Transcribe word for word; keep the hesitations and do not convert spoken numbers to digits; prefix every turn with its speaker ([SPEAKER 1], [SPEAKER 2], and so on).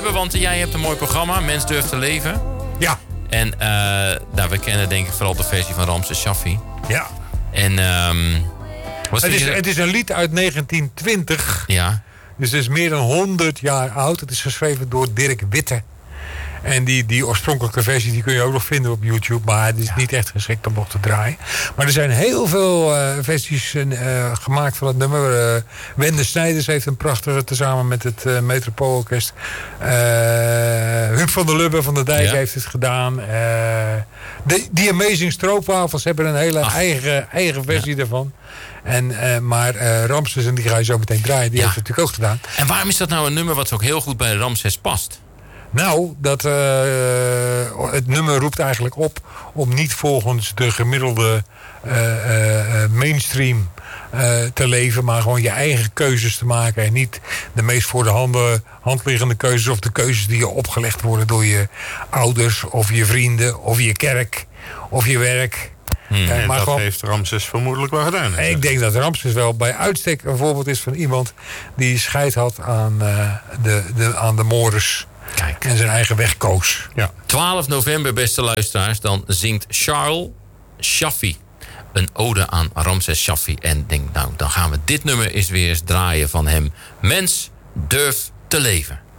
[SPEAKER 1] hebben, want jij hebt een mooi programma, Mens durft te leven.
[SPEAKER 2] Ja.
[SPEAKER 1] En uh, nou, we kennen denk ik vooral de versie van Ramses Shaffi.
[SPEAKER 2] Ja.
[SPEAKER 1] En um, wat
[SPEAKER 2] het, is,
[SPEAKER 1] je...
[SPEAKER 2] het is een lied uit negentien twintig.
[SPEAKER 1] Ja.
[SPEAKER 2] Dus het is meer dan honderd jaar oud. Het is geschreven door Dirk Witte. En die, die oorspronkelijke versie die kun je ook nog vinden op YouTube. Maar het is ja. niet echt geschikt om nog te draaien. Maar er zijn heel veel uh, versies uh, gemaakt van het nummer. Uh, Wende Snijders heeft een prachtige tezamen met het uh, Metropoolorkest. Uh, Huub van der Lubbe van de Dijk ja. heeft het gedaan. Uh, de, die Amazing Stroopwafels hebben een hele eigen, eigen versie ja. ervan. En, uh, maar uh, Ramses, en die ga je zo meteen draaien, die ja. heeft het natuurlijk ook gedaan.
[SPEAKER 1] En waarom is dat nou een nummer wat ook heel goed bij Ramses past?
[SPEAKER 2] Nou, dat, uh, het nummer roept eigenlijk op om niet volgens de gemiddelde uh, uh, mainstream uh, te leven, maar gewoon je eigen keuzes te maken. En niet de meest voor de handen, hand liggende keuzes of de keuzes die je opgelegd worden door je ouders of je vrienden of je kerk of je werk.
[SPEAKER 3] Hmm. En maar dat gewoon, heeft Ramses vermoedelijk wel gedaan.
[SPEAKER 2] Ik zeg. denk dat Ramses wel bij uitstek een voorbeeld is van iemand die scheid had aan, uh, de, de, aan de mores. Kijk. En zijn eigen weg koos.
[SPEAKER 1] Ja. twaalf november, beste luisteraars, dan zingt Charles Shaffi een ode aan Ramses Shaffi. En denk, nou, dan gaan we dit nummer eens weer eens draaien van hem. Mens durft te leven.